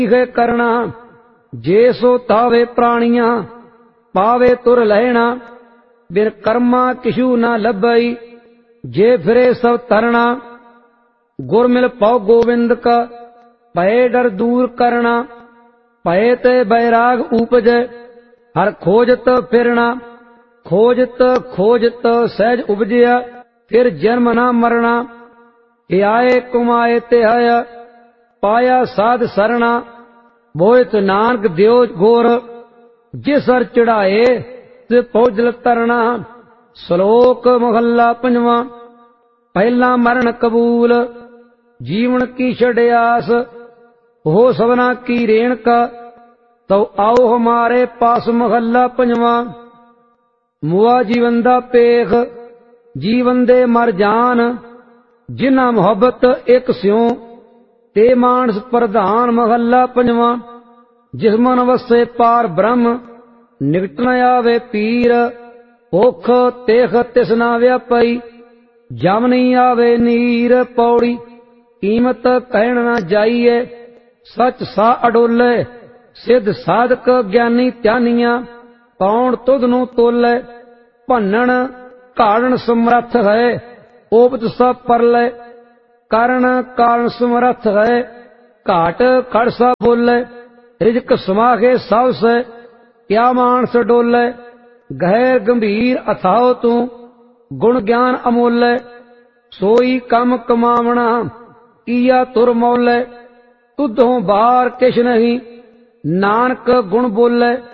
है करना, जे सो तावे प्राणिया, पावे तुर लहना। बिन कर्मा किशु न लभई, जे फिरे सब तरना। गुर मिल पाओ गोविंद का, भय डर दूर करना। भय ते बैराग उपजै, हर खोजत फिरना। खोजत खोजत सहज उपजया, फिर जन्म न मरना। हे आए कुमाए ते आया, पाया साध सरना। बोहित नानक दियो गोर, जिस हर चढ़ाए ते पौजल तरना। श्लोक महला पंजवा। पहला मरण कबूल, जीवन की छड़ियास। हो सबना की रेणका, तो आओ हमारे पास। महला पंजवा। मुआ जीवन दा पेख, जीवन दे मर जान। जिन्ना मुहब्बत एक स्यों, ते मानस प्रधान। महला पंजवा। जिस मन वसे पार ब्रह्म, निकट न आवे पीर। भुख तेख तिस ना व्यापई, जम नहीं आवे नीर। पौड़ी कीमत कहण न जाइए, सच सा अडोले। सिद्ध साधक ज्ञानी ध्यानिया, कौन तुध नू तोले। भनन काढ़न समर्थ है, ओपत सब परले। करण कारण समर्थ है, घाट खड़ सा बोले। रिजक समाखे सब से, क्या मानस डोले। गहर गंभीर अथाओ तू, गुण ज्ञान अमोले। सोई कम कमावना, किया तुर मौले। तुधों बार किश नहीं, नानक गुण बोले।